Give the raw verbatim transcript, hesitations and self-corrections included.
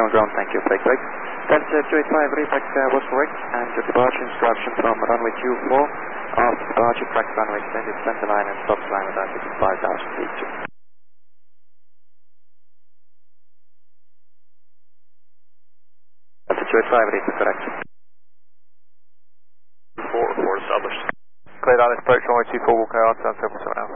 on ground, thank you, fake fake. Delta two eight five, repack uh, was correct, and your departure instruction from runway two four, after departure, correct runway extended center line and stop line with altitude five thousand feet. Delta two eight five, repack correct. four, four established. Cleared Alice, approach runway two four, walk out, down seven seven out.